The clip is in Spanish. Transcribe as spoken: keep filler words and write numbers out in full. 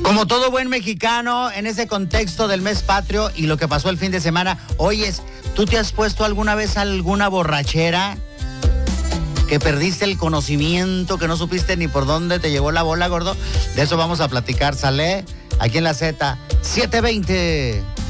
Como todo buen mexicano, en ese contexto del mes patrio y lo que pasó el fin de semana, oyes, ¿tú te has puesto alguna vez alguna borrachera? Que perdiste el conocimiento, que no supiste ni por dónde te llegó la bola, gordo. De eso vamos a platicar, ¿sale? Aquí en la Z, siete veinte.